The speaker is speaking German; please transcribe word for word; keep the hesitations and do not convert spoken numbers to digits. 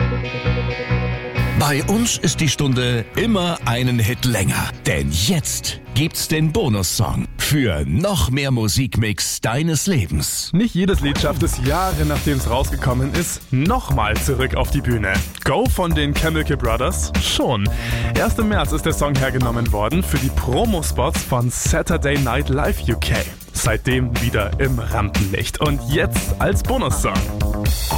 Bei uns ist die Stunde immer einen Hit länger. Denn jetzt gibt's den Bonussong für noch mehr Musikmix deines Lebens. Nicht jedes Lied schafft es Jahre, nachdem es rausgekommen ist, nochmal zurück auf die Bühne. Go von den Chemical Brothers? Schon. Erst im März ist der Song hergenommen worden für die Promospots von Saturday Night Live U K. Seitdem wieder im Rampenlicht. Und jetzt als Bonussong.